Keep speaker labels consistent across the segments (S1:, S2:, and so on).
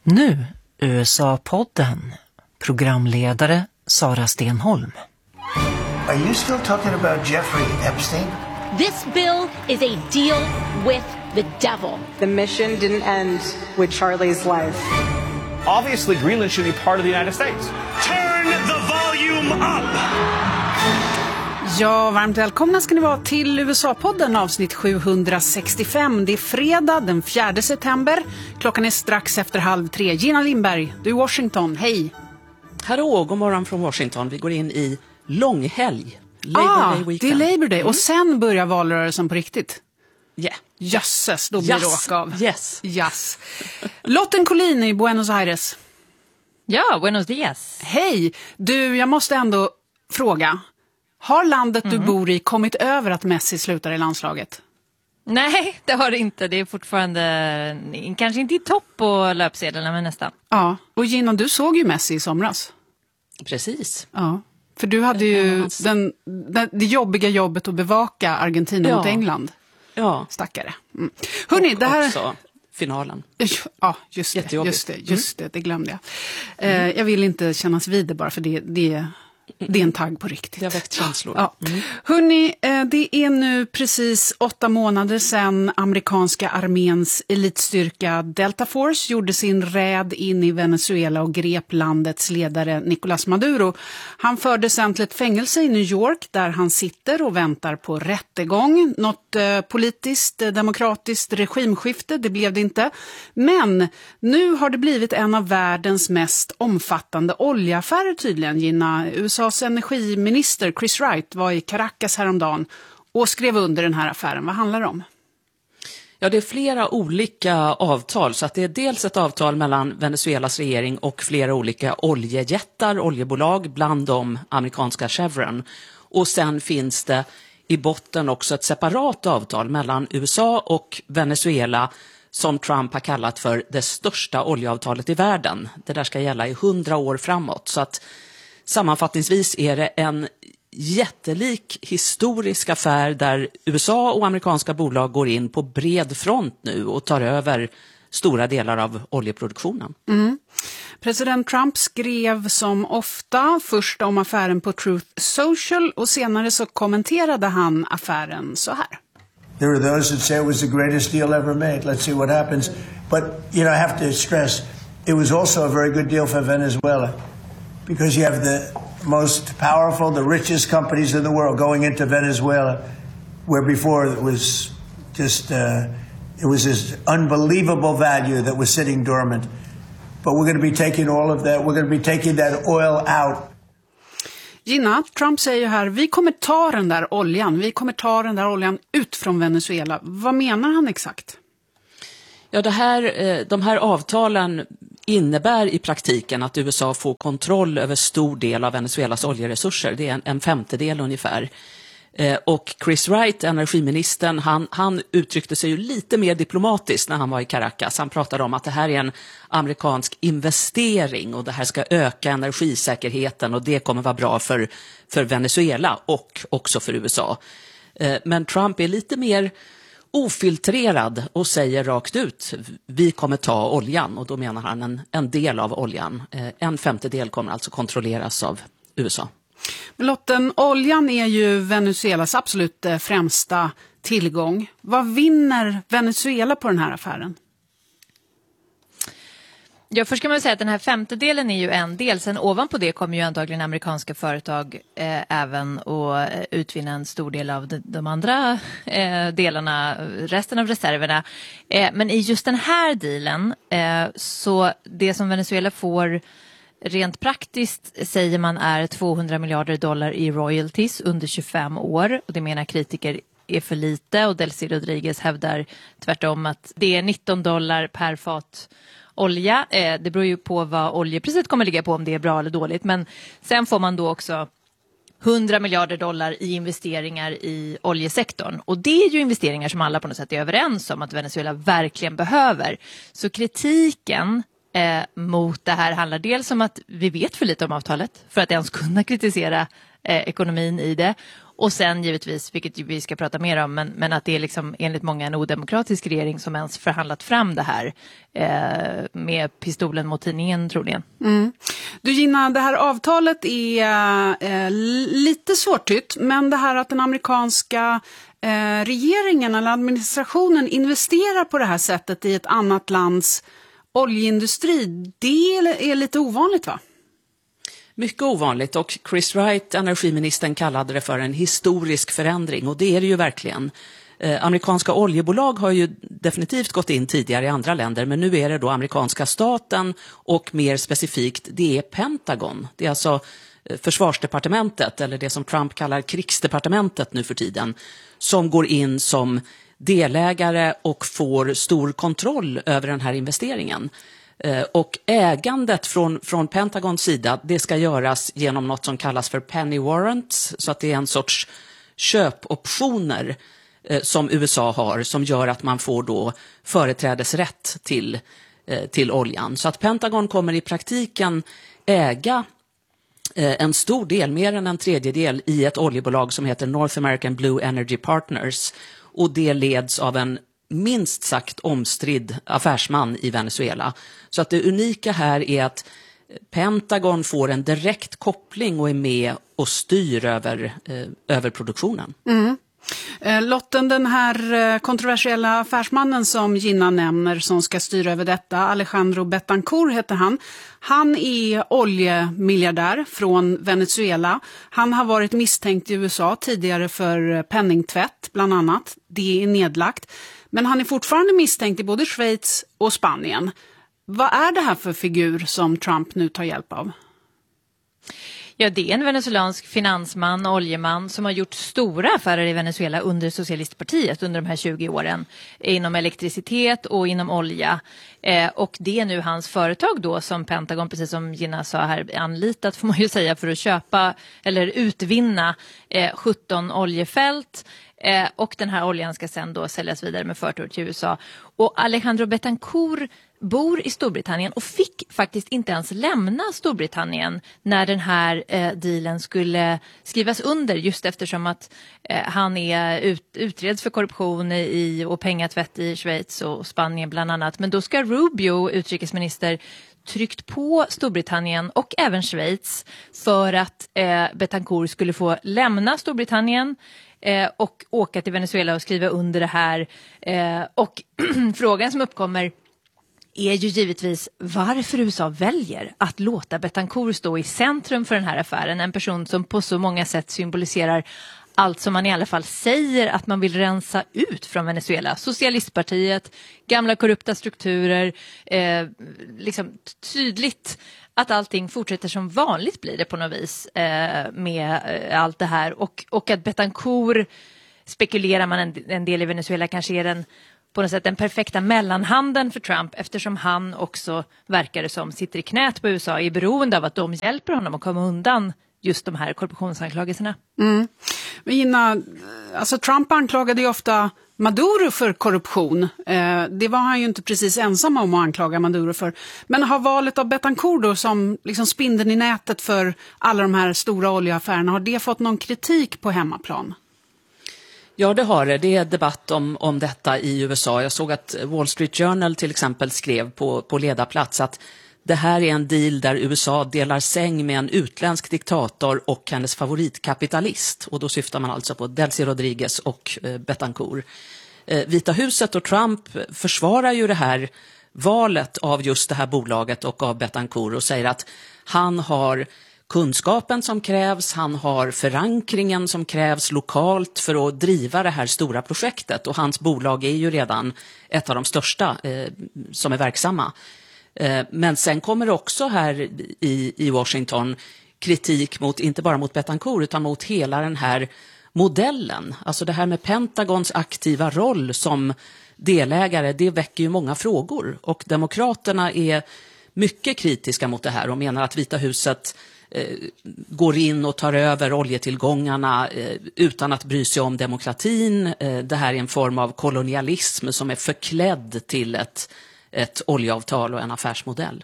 S1: Nu, USA-podden. Programledare Sara Stenholm.
S2: Are you still talking about Jeffrey Epstein?
S3: This bill is a deal with the devil.
S4: The mission didn't end with Charlie's life.
S5: Obviously, Greenland should be part of the United States.
S6: Turn the volume up!
S7: Ja, varmt välkomna ska ni vara till USA-podden avsnitt 765. Det är fredag den 4 september. Klockan är strax efter 2:30. Gina Lindberg, du är i Washington. Hej!
S8: Hallå, god morgon från Washington. Vi går in i långhelg. Labor Day weekend.
S7: Det är Labor Day. Och sen börjar valrörelsen på riktigt.
S8: Yeah.
S7: Jösses, då blir det åka av.
S8: Yes.
S7: Lotten Collin i Buenos Aires.
S9: Ja, buenos dias.
S7: Hej! Du, jag måste ändå fråga. Har landet du bor i kommit över att Messi slutar i landslaget?
S9: Nej, det har det inte. Det är fortfarande kanske inte i topp på löpsedlarna, men nästan.
S7: Ja, och Gina, du såg ju Messi i somras.
S8: Precis.
S7: Ja, för du hade ju det jobbiga jobbet att bevaka Argentina mot England.
S8: Ja.
S7: Stackare. Hörrni, det här...
S8: också finalen.
S7: Ja, just det glömde jag. Jag vill inte kännas vid det bara för det är en tagg på riktigt.
S8: Det har väckt känslor.
S7: Ja. Hörrni, det är nu precis 8 månader sedan amerikanska arméns elitstyrka Delta Force gjorde sin räd in i Venezuela och grep landets ledare Nicolás Maduro. Han fördes sedan till ett fängelse i New York där han sitter och väntar på rättegång. Något politiskt, demokratiskt regimskifte, det blev det inte. Men nu har det blivit en av världens mest omfattande oljeaffärer tydligen, Gina. USAs energiminister Chris Wright var i Caracas häromdagen och skrev under den här affären. Vad handlar det om?
S8: Ja, det är flera olika avtal. Så att det är dels ett avtal mellan Venezuelas regering och flera olika oljejättar, oljebolag, bland dem amerikanska Chevron. Och sen finns det i botten också ett separat avtal mellan USA och Venezuela som Trump har kallat för det största oljeavtalet i världen. Det där ska gälla i 100 år framåt. Så att sammanfattningsvis är det en jättelik historisk affär där USA och amerikanska bolag går in på bred front nu och tar över stora delar av oljeproduktionen.
S7: President Trump skrev som ofta först om affären på Truth Social och senare så kommenterade han affären så här.
S2: There are those that say it was the greatest deal ever made. Let's see what happens. But, I have to stress, it was also a very good deal for Venezuela. Because you have the most powerful, the richest companies in the world going into Venezuela, where before it was just, it was this unbelievable value that was sitting dormant. But we're going to be taking all of that, we're going to be taking that oil out.
S7: Gina, Trump säger här, vi kommer ta den där oljan ut från Venezuela. Vad menar han exakt?
S8: Ja, de här avtalen innebär i praktiken att USA får kontroll över stor del av Venezuelas oljeresurser. Det är en femtedel ungefär. Och Chris Wright, energiministern, han uttryckte sig ju lite mer diplomatiskt när han var i Caracas. Han pratade om att det här är en amerikansk investering och det här ska öka energisäkerheten och det kommer vara bra för Venezuela och också för USA. Men Trump är lite mer ofiltrerad och säger rakt ut, vi kommer ta oljan, och då menar han en del av oljan. En femtedel kommer alltså kontrolleras av USA.
S7: Lotten, oljan är ju Venezuelas absolut främsta tillgång. Vad vinner Venezuela på den här affären?
S9: Ja, först kan man säga att den här femtedelen är ju en del. Sen ovanpå det kommer ju antagligen amerikanska företag även att utvinna en stor del av de andra delarna, resten av reserverna. Men i just den här dealen, så det som Venezuela får rent praktiskt säger man är $200 miljarder i royalties under 25 år. Och det menar kritiker är för lite, och Delcy Rodriguez hävdar tvärtom att det är $19 per fat olja. Det beror ju på vad oljepriset kommer ligga på, om det är bra eller dåligt. Men sen får man då också $100 miljarder i investeringar i oljesektorn. Och det är ju investeringar som alla på något sätt är överens om att Venezuela verkligen behöver. Så kritiken mot det här handlar dels om att vi vet för lite om avtalet för att ens kunna kritisera ekonomin i det. Och sen givetvis, vilket vi ska prata mer om, men att det är liksom enligt många en odemokratisk regering som ens förhandlat fram det här med pistolen mot tidningen troligen.
S7: Du Gina, det här avtalet är lite svårtytt, men det här att den amerikanska regeringen eller administrationen investerar på det här sättet i ett annat lands oljeindustri, det är lite ovanligt, va?
S8: Mycket ovanligt, och Chris Wright, energiministern, kallade det för en historisk förändring, och det är det ju verkligen. Amerikanska oljebolag har ju definitivt gått in tidigare i andra länder, men nu är det då amerikanska staten och mer specifikt det är Pentagon. Det är alltså försvarsdepartementet, eller det som Trump kallar krigsdepartementet nu för tiden, som går in som delägare och får stor kontroll över den här investeringen. Och ägandet från Pentagons sida, det ska göras genom något som kallas för penny warrants, så att det är en sorts köpoptioner som USA har, som gör att man får då företrädesrätt till oljan. Så att Pentagon kommer i praktiken äga en stor del, mer än en tredjedel, i ett oljebolag som heter North American Blue Energy Partners, och det leds av en minst sagt omstridd affärsman i Venezuela. Så att det unika här är att Pentagon får en direkt koppling och är med och styr över produktionen.
S7: Lotten, den här kontroversiella affärsmannen som Gina nämner som ska styra över detta, Alejandro Betancourt heter han. Han är oljemiljardär från Venezuela. Han har varit misstänkt i USA tidigare för penningtvätt bland annat. Det är nedlagt. Men han är fortfarande misstänkt i både Schweiz och Spanien. Vad är det här för figur som Trump nu tar hjälp av?
S9: Ja, det är en venezuelansk finansman, oljeman, som har gjort stora affärer i Venezuela under socialistpartiet under de här 20 åren. Inom elektricitet och inom olja. Och det är nu hans företag då som Pentagon, precis som Gina sa här, anlitat får man ju säga, för att köpa eller utvinna 17 oljefält. Och den här oljan ska sedan då säljas vidare med förtur till USA. Och Alejandro Betancourt bor i Storbritannien och fick faktiskt inte ens lämna Storbritannien när den här dealen skulle skrivas under, just eftersom att han är utreds för korruption och pengatvätt i Schweiz och Spanien bland annat. Men då ska Rubio, utrikesminister, tryckt på Storbritannien och även Schweiz för att Betancourt skulle få lämna Storbritannien och åka till Venezuela och skriva under det här. Och frågan som uppkommer är ju givetvis varför USA väljer att låta Betancourt stå i centrum för den här affären. En person som på så många sätt symboliserar allt som man i alla fall säger att man vill rensa ut från Venezuela. Socialistpartiet, gamla korrupta strukturer, liksom tydligt att allting fortsätter som vanligt blir det på något vis med allt det här. Och att Betancourt, spekulerar man en del i Venezuela, kanske är på något sätt den perfekta mellanhanden för Trump, eftersom han också verkar det som sitter i knät på USA, är beroende av att de hjälper honom att komma undan just de här korruptionsanklagelserna.
S7: Men Gina, alltså Trump anklagade ju ofta Maduro för korruption. Det var han ju inte precis ensam om att anklaga Maduro för. Men har valet av Betancourt då, som liksom spindeln i nätet för alla de här stora oljeaffärerna, har det fått någon kritik på hemmaplan?
S8: Ja, det har det. Det är debatt om detta i USA. Jag såg att Wall Street Journal till exempel skrev på ledarplats att det här är en deal där USA delar säng med en utländsk diktator och hennes favoritkapitalist. Och då syftar man alltså på Delcy Rodriguez och Betancourt. Vita huset och Trump försvarar ju det här valet av just det här bolaget och av Betancourt och säger att han har kunskapen som krävs, han har förankringen som krävs lokalt för att driva det här stora projektet. Och hans bolag är ju redan ett av de största som är verksamma. Men sen kommer det också här i Washington kritik mot, inte bara mot Betancourt utan mot hela den här modellen. Alltså det här med Pentagons aktiva roll som delägare, det väcker ju många frågor. Och demokraterna är mycket kritiska mot det här och menar att Vita huset går in och tar över oljetillgångarna utan att bry sig om demokratin. Det här är en form av kolonialism som är förklädd till ett oljeavtal och en affärsmodell.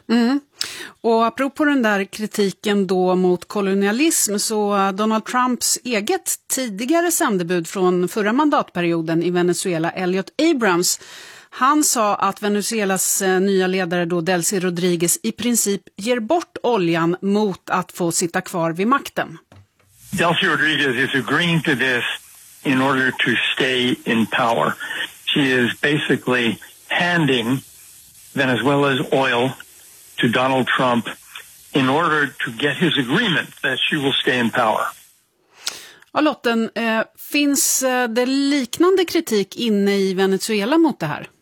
S7: Och apropå den där kritiken då mot kolonialism, så Donald Trumps eget tidigare sändebud från förra mandatperioden i Venezuela, Elliot Abrams, han sa att Venezuelas nya ledare då Delcy Rodriguez i princip ger bort oljan mot att få sitta kvar vid makten.
S10: Delcy Rodriguez is agreeing to this in order to stay in power. She is basically handing Venezuela's oil to Donald Trump in order to get his agreement that she will stay in power.
S7: Ja, Lotten, finns det liknande kritik inne i Venezuela mot det här?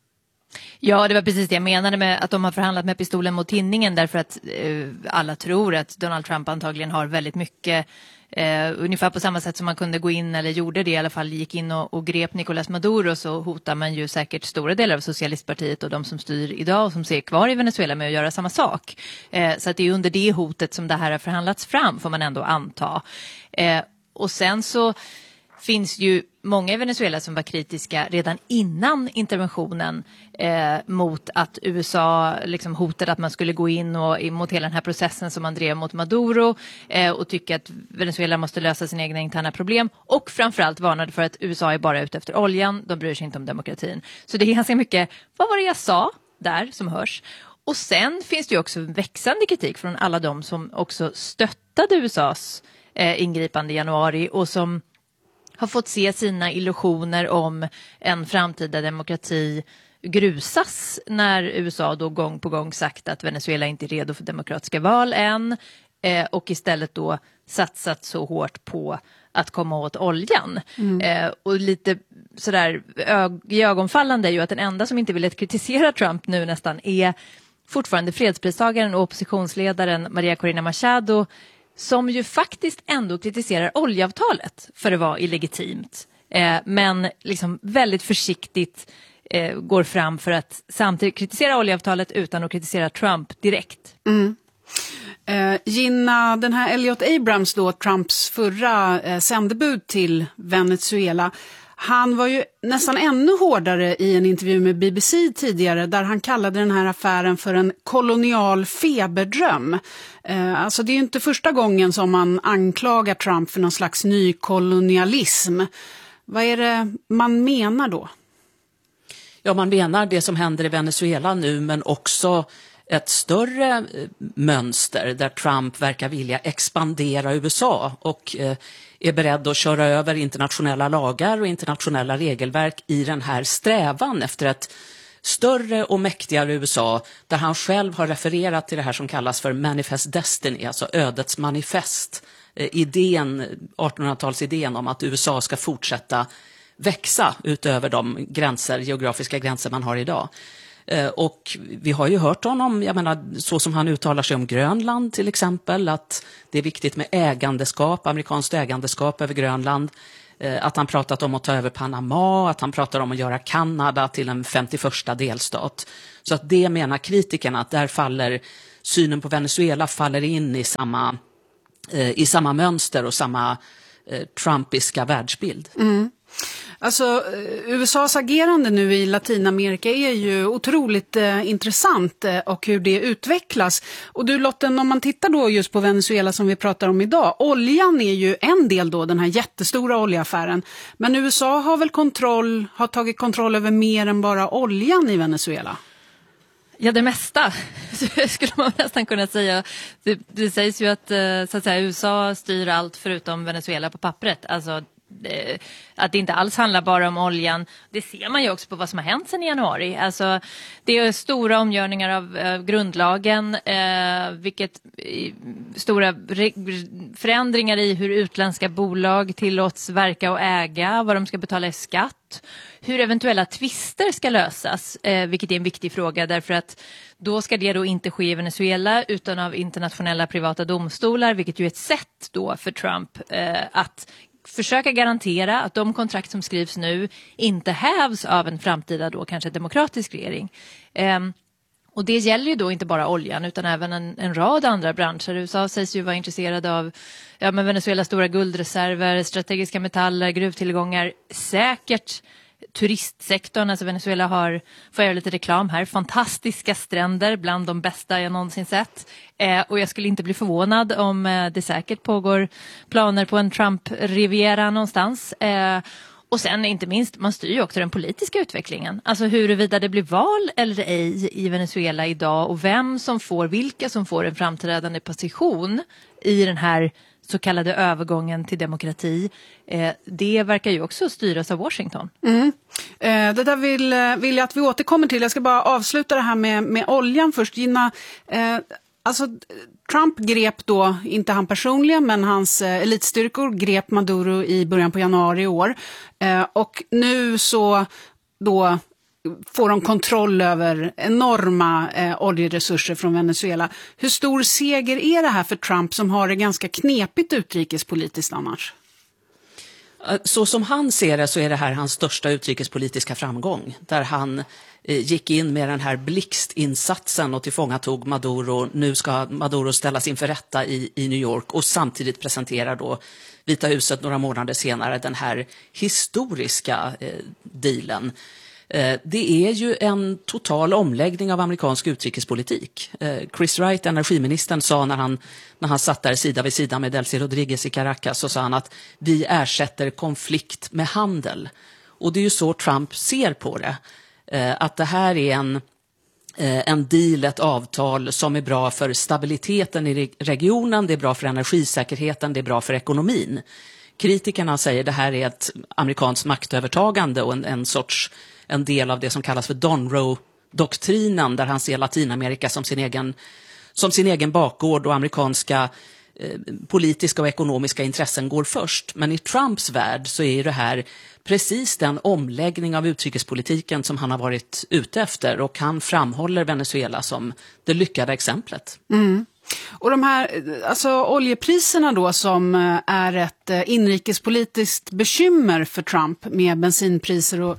S9: Ja, det var precis det jag menade med att de har förhandlat med pistolen mot tinningen, därför att alla tror att Donald Trump antagligen har väldigt mycket, ungefär på samma sätt som man kunde gå in, eller gjorde det i alla fall, gick in och grep Nicolás Maduro, så hotar man ju säkert stora delar av Socialistpartiet och de som styr idag och som ser kvar i Venezuela med att göra samma sak. Så att det är under det hotet som det här har förhandlats fram, får man ändå anta. Och sen så finns ju många i Venezuela som var kritiska redan innan interventionen mot att USA liksom hotade att man skulle gå in och mot hela den här processen som man drev mot Maduro, och tycker att Venezuela måste lösa sina egna interna problem, och framförallt varnade för att USA är bara ute efter oljan, de bryr sig inte om demokratin. Så det är ganska mycket, vad var det jag sa där som hörs? Och sen finns det ju också växande kritik från alla de som också stöttade USAs ingripande i januari och som har fått se sina illusioner om en framtida demokrati grusas när USA då gång på gång sagt att Venezuela inte är redo för demokratiska val än, och istället då satsat så hårt på att komma åt oljan. Och lite sådär ögonfallande är ju att den enda som inte ville kritisera Trump nu nästan är fortfarande fredspristagaren och oppositionsledaren Maria Corina Machado, som ju faktiskt ändå kritiserar oljeavtalet för att vara illegitimt, men liksom väldigt försiktigt går fram för att samtidigt kritisera oljeavtalet utan att kritisera Trump direkt.
S7: Gina, den här Elliot Abrams då, Trumps förra sändebud till Venezuela, han var ju nästan ännu hårdare i en intervju med BBC tidigare, där han kallade den här affären för en kolonial feberdröm. Alltså det är ju inte första gången som man anklagar Trump för någon slags ny kolonialism. Vad är det man menar då?
S8: Ja, man menar det som händer i Venezuela nu, men också ett större mönster där Trump verkar vilja expandera USA och är beredd att köra över internationella lagar och internationella regelverk i den här strävan efter ett större och mäktigare USA, där han själv har refererat till det här som kallas för Manifest Destiny, alltså ödets manifest, idén, 1800-talsidén om att USA ska fortsätta växa utöver de geografiska gränser man har idag. Och vi har ju hört honom, jag menar, så som han uttalar sig om Grönland till exempel, att det är viktigt med ägandeskap, amerikanskt ägandeskap över Grönland, att han pratat om att ta över Panama, att han pratar om att göra Kanada till en 51:a delstat. Så att det menar kritikerna, att där faller synen på Venezuela faller in i samma mönster och samma trumpiska världsbild.
S7: Alltså USAs agerande nu i Latinamerika är ju otroligt intressant, och hur det utvecklas. Och du Lotten, om man tittar då just på Venezuela som vi pratar om idag, oljan är ju en del då, den här jättestora oljeaffären. Men USA har väl tagit kontroll över mer än bara oljan i Venezuela?
S9: Ja, det mesta skulle man nästan kunna säga. Det sägs ju att, så att säga, USA styr allt förutom Venezuela på pappret. Alltså att det inte alls handlar bara om oljan. Det ser man ju också på vad som har hänt sedan i januari. Alltså, det är stora omgörningar av grundlagen, vilket stora förändringar i hur utländska bolag tillåts verka och äga, vad de ska betala i skatt, hur eventuella tvister ska lösas, vilket är en viktig fråga, därför att då ska det då inte ske i Venezuela utan av internationella privata domstolar, vilket ju är ett sätt då för Trump att försöka garantera att de kontrakt som skrivs nu inte hävs av en framtida då kanske demokratisk regering. Och det gäller ju då inte bara oljan utan även en rad andra branscher. USA sägs ju vara intresserade av Venezuelas stora guldreserver, strategiska metaller, gruvtillgångar, säkert turistsektorn. Alltså Venezuela har, får jag göra lite reklam här, fantastiska stränder, bland de bästa jag någonsin sett. Och jag skulle inte bli förvånad om det säkert pågår planer på en Trump-riviera någonstans. Och sen inte minst, man styr ju också den politiska utvecklingen. Alltså huruvida det blir val eller ej i Venezuela idag och vilka som får en framträdande position i den här så kallade övergången till demokrati. Det verkar ju också styras av Washington.
S7: Det där vill jag att vi återkommer till. Jag ska bara avsluta det här med oljan först. Gina, alltså Trump grep då, inte han personligen, men hans elitstyrkor grep Maduro i början på januari i år. Och nu så då får de kontroll över enorma oljeresurser från Venezuela. Hur stor seger är det här för Trump som har det ganska knepigt utrikespolitiskt annars?
S8: Så som han ser det så är det här hans största utrikespolitiska framgång. Där han gick in med den här blixtinsatsen och tillfångatog Maduro. Nu ska Maduro ställas inför rätta i New York och samtidigt presenterar då Vita huset några månader senare den här historiska dealen. Det är ju en total omläggning av amerikansk utrikespolitik. Chris Wright, energiministern, sa när han satt där sida vid sida med Delcy Rodriguez i Caracas, så sa han att vi ersätter konflikt med handel. Och det är ju så Trump ser på det. Att det här är en deal, ett avtal som är bra för stabiliteten i regionen, det är bra för energisäkerheten, det är bra för ekonomin. Kritikerna säger att det här är ett amerikanskt maktövertagande och en del av det som kallas för Donroe-doktrinen, där han ser Latinamerika som sin egen bakgård och amerikanska politiska och ekonomiska intressen går först. Men i Trumps värld så är det här precis den omläggning av utrikespolitiken som han har varit ute efter, och han framhåller Venezuela som det lyckade exemplet.
S7: Och de här oljepriserna då, som är ett inrikespolitiskt bekymmer för Trump med bensinpriser och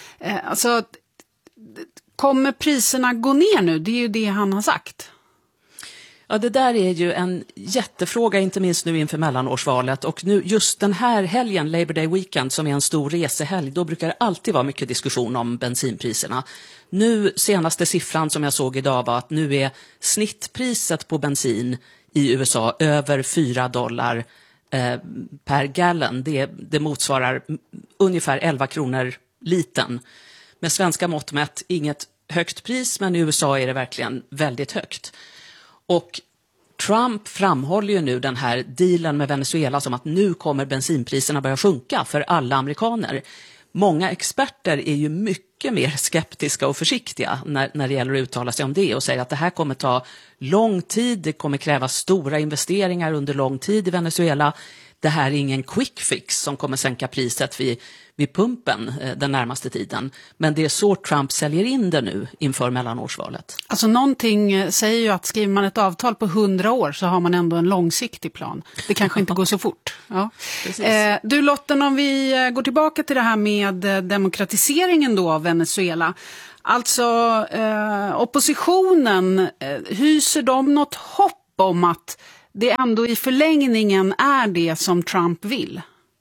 S7: kommer priserna gå ner nu? Det är ju det han har sagt.
S8: Ja, det där är ju en jättefråga, inte minst nu inför mellanårsvalet. Och nu just den här helgen, Labor Day Weekend, som är en stor resehelg, då brukar det alltid vara mycket diskussion om bensinpriserna. Nu, senaste siffran som jag såg idag var att nu är snittpriset på bensin i USA över $4 per gallon. Det motsvarar ungefär 11 kronor liten. Med svenska mått mätt inget högt pris, men i USA är det verkligen väldigt högt. Och Trump framhåller ju nu den här dealen med Venezuela som att nu kommer bensinpriserna börja sjunka för alla amerikaner. Många experter är ju mycket mer skeptiska och försiktiga när det gäller att uttala sig om det och säger att det här kommer ta lång tid, det kommer kräva stora investeringar under lång tid i Venezuela. Det här är ingen quick fix som kommer sänka priset vid pumpen den närmaste tiden. Men det är så Trump säljer in det nu inför mellanårsvalet.
S7: Alltså någonting säger ju att skriver man ett avtal på 100 år så har man ändå en långsiktig plan. Det kanske inte går så fort. Ja. Du Lotten, om vi går tillbaka till det här med demokratiseringen då av Venezuela. Alltså oppositionen, hyser de något hopp om att det ändå i förlängningen är det som Trump vill?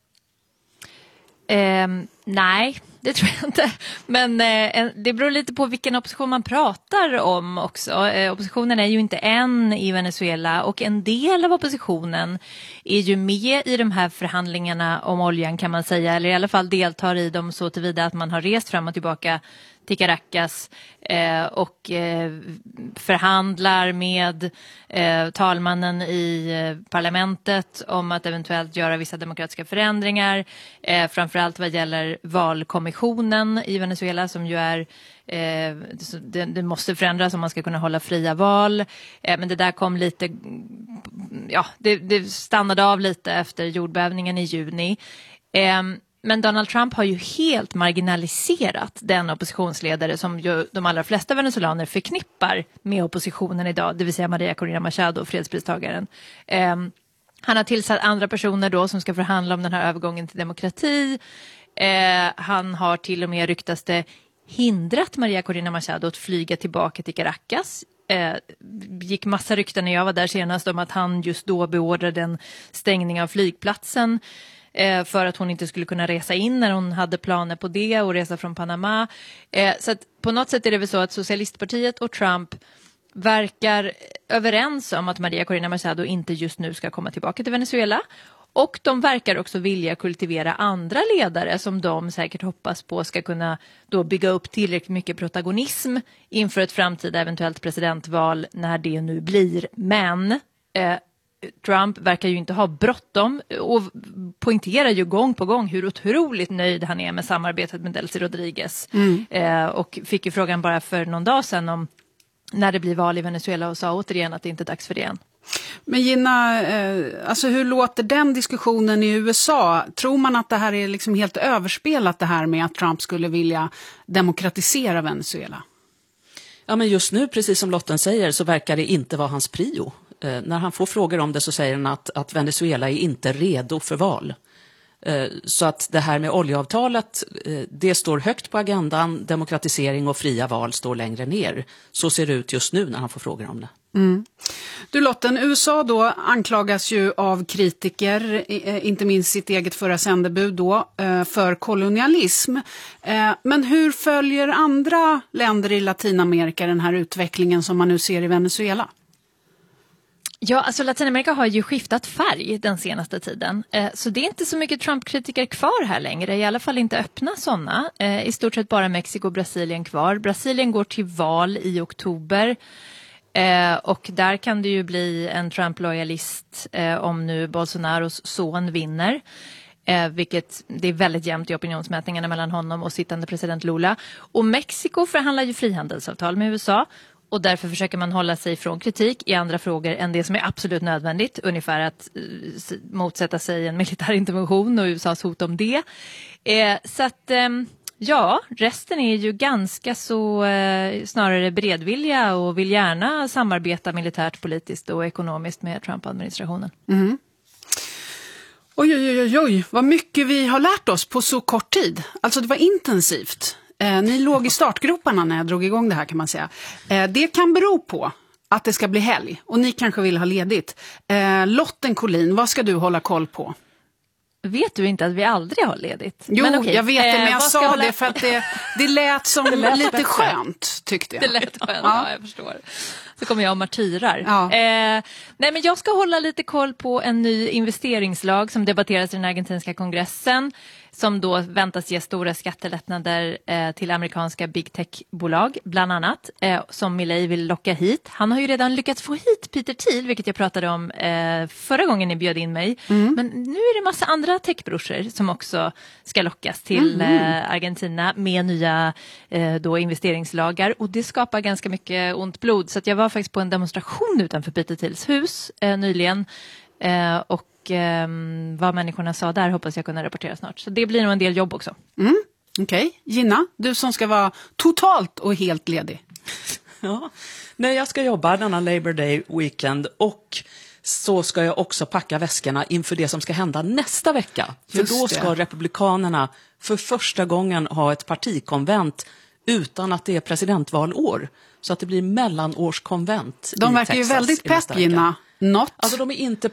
S9: Nej, det tror jag inte. Men det beror lite på vilken opposition man pratar om också. Oppositionen är ju inte en i Venezuela, och en del av oppositionen är ju med i de här förhandlingarna om oljan, kan man säga. Eller i alla fall deltar i dem så tillvida att man har rest fram och tillbaka till Caracas och förhandlar med talmannen i parlamentet om att eventuellt göra vissa demokratiska förändringar, framförallt vad gäller valkommissionen i Venezuela, som ju är det måste förändras om man ska kunna hålla fria val. Men det där kom lite, det stannade av lite efter jordbävningen i juni. Men Donald Trump har ju helt marginaliserat den oppositionsledare som ju de allra flesta venezuelaner förknippar med oppositionen idag, det vill säga Maria Corina Machado, fredspristagaren. Han har tillsatt andra personer då som ska förhandla om den här övergången till demokrati. Han har till och med, ryktas det, hindrat Maria Corina Machado att flyga tillbaka till Caracas. Gick massa rykten när jag var där senast om att han just då beordrade en stängning av flygplatsen. för att hon inte skulle kunna resa in när hon hade planer på det och resa från Panama. Så att på något sätt är det väl så att Socialistpartiet och Trump verkar överens om att Maria Corina Machado inte just nu ska komma tillbaka till Venezuela. Och de verkar också vilja kultivera andra ledare som de säkert hoppas på ska kunna då bygga upp tillräckligt mycket protagonism inför ett framtida eventuellt presidentval när det nu blir. Men Trump verkar ju inte ha bråttom och poängterar ju gång på gång hur otroligt nöjd han är med samarbetet med Delcy Rodriguez. Och fick ju frågan bara för någon dag sedan om när det blir val i Venezuela och sa återigen att det inte är dags för det än.
S7: Men Gina, alltså hur låter den diskussionen i USA? Tror man att det här är liksom helt överspelat, det här med att Trump skulle vilja demokratisera Venezuela?
S8: Ja, men just nu, precis som Lotten säger, så verkar det inte vara hans prio. När han får frågor om det så säger han att Venezuela är inte redo för val. Så att det här med oljeavtalet, det står högt på agendan. Demokratisering och fria val står längre ner. Så ser det ut just nu när han får frågor om det.
S7: Du Lotten, USA då anklagas ju av kritiker, inte minst sitt eget förra sändebud då, för kolonialism. Men hur följer andra länder i Latinamerika den här utvecklingen som man nu ser i Venezuela?
S9: Ja, alltså Latinamerika har ju skiftat färg den senaste tiden. Så det är inte så mycket Trump-kritiker kvar här längre. I alla fall inte öppna sådana. I stort sett bara Mexiko och Brasilien kvar. Brasilien går till val i oktober. Och där kan det ju bli en Trump-lojalist om nu Bolsonaros son vinner. Vilket det är väldigt jämnt i opinionsmätningarna mellan honom och sittande president Lula. Och Mexiko förhandlar ju frihandelsavtal med USA. Och därför försöker man hålla sig från kritik i andra frågor än det som är absolut nödvändigt. Ungefär att motsätta sig en militär intervention och USAs hot om det. Så att ja, resten är ju ganska så snarare beredvilliga och vill gärna samarbeta militärt, politiskt och ekonomiskt med Trump-administrationen.
S7: Oj, vad mycket vi har lärt oss på så kort tid. Alltså det var intensivt. Ni låg i startgroparna när jag drog igång det här, kan man säga. Det kan bero på att det ska bli helg och ni kanske vill ha ledigt. Lotten Collin, vad ska du hålla koll på?
S9: Vet du inte att vi aldrig har ledigt?
S7: Jo,
S9: men okej.
S7: Jag vet det, men jag sa det för att det lät som det lät lite bättre. Skönt, tyckte jag.
S9: Det lät skönt, ja, jag förstår. Så kommer jag och martyrar. Ja. Nej, men jag ska hålla lite koll på en ny investeringslag som debatteras i den argentinska kongressen. Som då väntas ge stora skattelättnader till amerikanska big tech-bolag, bland annat, som Milei vill locka hit. Han har ju redan lyckats få hit Peter Thiel, vilket jag pratade om förra gången ni bjöd in mig. Men nu är det massa andra techbrorsor som också ska lockas till Argentina med nya då investeringslagar. Och det skapar ganska mycket ont blod. Så att jag var faktiskt på en demonstration utanför Peter Thiels hus nyligen. Och vad människorna sa där hoppas jag kunna rapportera snart. Så det blir nog en del jobb också.
S7: Okej. Gina, du som ska vara totalt och helt ledig.
S8: Ja, nej, jag ska jobba denna Labor Day weekend och så ska jag också packa väskorna inför det som ska hända nästa vecka. För då ska republikanerna för första gången ha ett partikonvent utan att det är presidentvalår. Så att det blir mellanårskonvent.
S7: De verkar ju väldigt pepp, Gina.
S8: Alltså de är inte